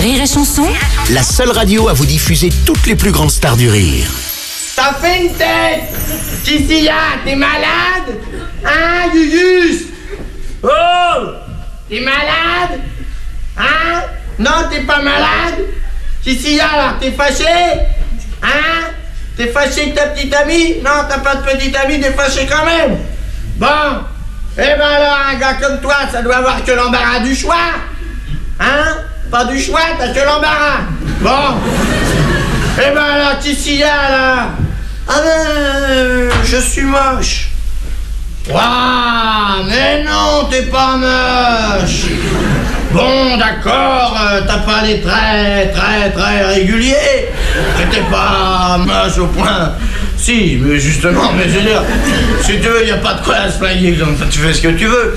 Rire et Chanson, La seule radio à vous diffuser toutes les plus grandes stars du rire. T'as fait une tête! Cicilia, t'es malade? Hein, Gugus? Oh! T'es malade? Hein? Non, t'es pas malade? Cicilia, alors t'es fâché? Hein? T'es fâché avec ta petite amie? Non, t'as pas de petite amie, t'es fâché quand même? Bon! Eh ben alors, un gars comme toi, ça doit avoir que l'embarras du choix! Hein? Pas du choix, t'as que l'embarras! Bon! Eh ben alors, Cicilia, là! Ah ben, je suis moche. Waouh, mais non, t'es pas moche. Bon, d'accord, t'as pas les traits très réguliers. Mais t'es pas moche au point. Si, mais justement, mais je veux dire, si tu veux, y a pas de quoi à se flinguer, tu fais ce que tu veux.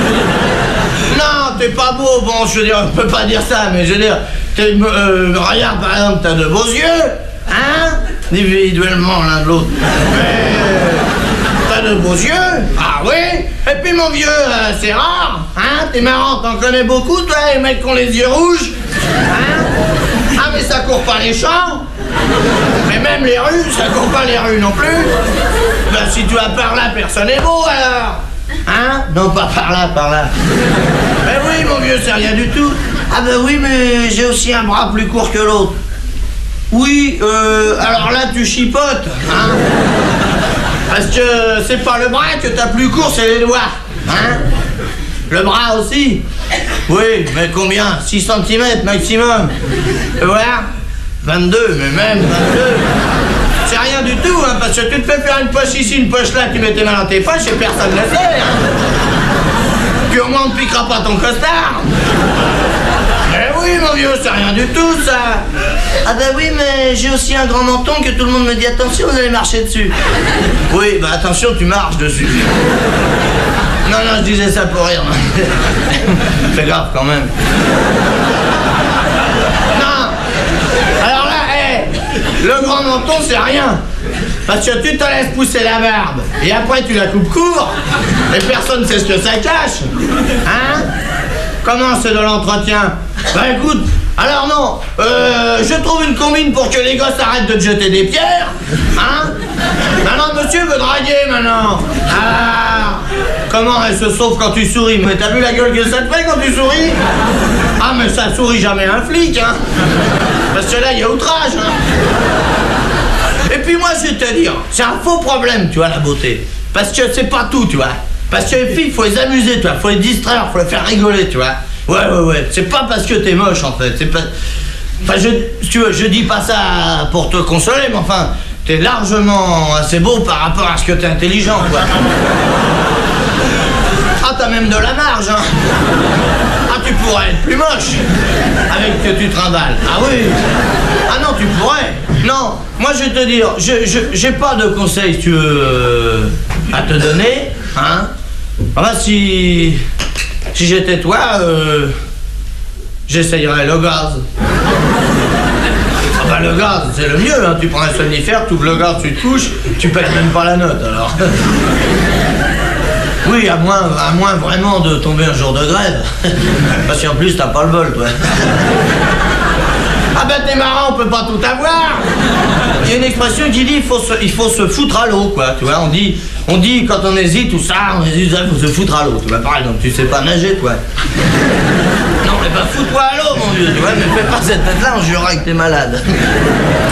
Non, t'es pas beau, bon, je veux dire, on peut pas dire ça, mais je veux dire, regarde, par exemple, t'as de beaux yeux, hein? Individuellement l'un de l'autre. Mais t'as de beaux yeux. Ah oui. Et puis mon vieux, c'est rare. Hein? T'es marrant, t'en connais beaucoup, toi, les mecs qui ont les yeux rouges. Hein? Ah mais ça court pas les champs. Mais même les rues, ça court pas les rues non plus. Ben si tu vas par là, personne n'est beau alors. Hein? Non, pas par là, par là. Ben oui, mon vieux, c'est rien du tout. Ah ben oui, mais j'ai aussi un bras plus court que l'autre. Oui, alors là tu chipotes, hein? Parce que c'est pas le bras que t'as plus court, c'est les doigts, hein? Le bras aussi? Oui, mais combien? 6 cm maximum. Voilà, 22, mais même 22. C'est rien du tout, hein, parce que tu te fais faire une poche ici, une poche là, tu mets tes mains dans tes poches et personne ne le sait, hein? Puis au moins on ne piquera pas ton costard. Mais oui, mon vieux, c'est rien du tout, ça. Ah bah oui, mais j'ai aussi un grand menton que tout le monde me dit attention, vous allez marcher dessus. Oui, bah attention, tu marches dessus. Non, je disais ça pour rire. C'est grave quand même. Non. Alors là, le grand menton, c'est rien. Parce que tu te laisses pousser la barbe et après tu la coupes court et personne ne sait ce que ça cache. Hein? Comment c'est de l'entretien? Bah écoute, alors non, je trouve une combine pour que les gosses arrêtent de te jeter des pierres. Hein? Maintenant monsieur veut draguer maintenant. Ah, comment elle se sauve quand tu souris? Mais t'as vu la gueule que ça te fait quand tu souris? Ah mais ça sourit jamais un flic, hein? Parce que là il y a outrage, hein? Et puis moi je vais te dire, c'est un faux problème, tu vois, la beauté. Parce que c'est pas tout, tu vois. Parce que les filles, faut les amuser, tu vois, faut les distraire, faut les faire rigoler, tu vois. Ouais. C'est pas parce que t'es moche, en fait. C'est pas... Enfin, si tu veux, je dis pas ça pour te consoler, mais enfin, t'es largement assez beau par rapport à ce que t'es intelligent, quoi. Ah, t'as même de la marge, hein. Ah, tu pourrais être plus moche avec ce que tu trimbales. Ah oui. Ah non, tu pourrais. Non, moi je vais te dire, j'ai pas de conseils, si tu veux, à te donner, hein. Enfin, si j'étais toi, j'essayerais le gaz. Ah bah le gaz, c'est le mieux, hein. Tu prends un somnifère, tu ouvres le gaz, tu te couches, tu payes même pas la note, alors. Oui, à moins vraiment de tomber un jour de grève. Parce qu'en plus, t'as pas le bol, toi. Ah ben t'es marrant, on peut pas tout avoir. Il y a une expression qui dit il faut se foutre à l'eau, quoi, tu vois, on dit quand on hésite tout ça, il faut se foutre à l'eau, tu vois, par exemple, tu sais pas nager, toi. Non mais bah fous-toi à l'eau, mon vieux, tu vois, mais fais pas cette tête-là, on jurera que t'es malade.